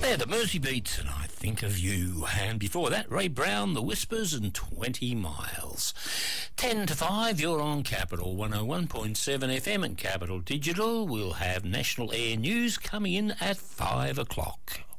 They're the Mersey Beats, and I think of you. And before that, Ray Brown, The Whispers, and 20 Miles. 10 to 5, you're on Capital 101.7 FM and Capital Digital. We'll have National Air News coming in at 5 o'clock.